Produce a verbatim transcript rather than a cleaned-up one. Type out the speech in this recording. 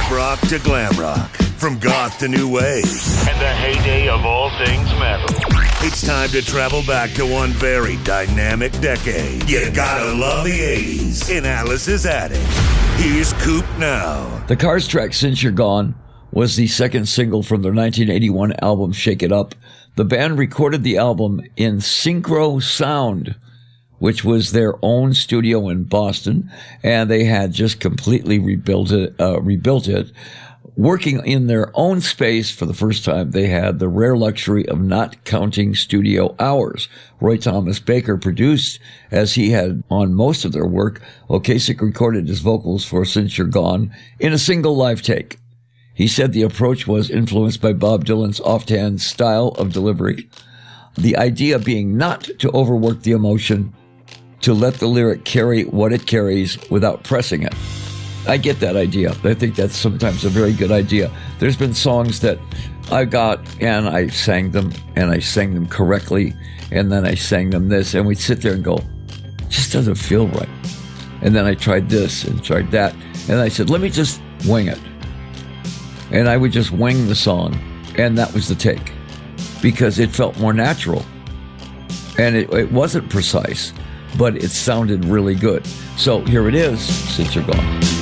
Hard rock to glam rock, from goth to new wave, and the heyday of all things metal. It's time to travel back to one very dynamic decade. You gotta love the eighties in Alice's Attic. Here's Coop now. The Cars track Since You're Gone was the second single from their nineteen eighty-one album Shake It Up. The band recorded the album in Synchro Sound, which was their own studio in Boston, and they had just completely rebuilt it, uh, rebuilt it. Working in their own space for the first time, they had the rare luxury of not counting studio hours. Roy Thomas Baker produced, as he had on most of their work. Ocasek recorded his vocals for Since You're Gone in a single live take. He said the approach was influenced by Bob Dylan's offhand style of delivery, the idea being not to overwork the emotion, to let the lyric carry what it carries without pressing it. I get that idea. I think that's sometimes a very good idea. There's been songs that I got and I sang them and I sang them correctly, and then I sang them this, and we'd sit there and go, it just doesn't feel right. And then I tried this and tried that, and I said, let me just wing it. And I would just wing the song, and that was the take, because it felt more natural. And it, it wasn't precise, but it sounded really good. So here it is, Since You're Gone.